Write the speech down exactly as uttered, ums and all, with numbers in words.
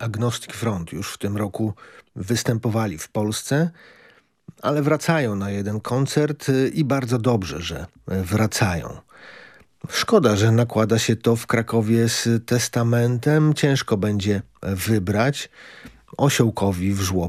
Agnostic Front już w tym roku występowali w Polsce, ale wracają na jeden koncert i bardzo dobrze, że wracają. Szkoda, że nakłada się to w Krakowie z Testamentem. Ciężko będzie wybrać. Osiołkowi w żłobie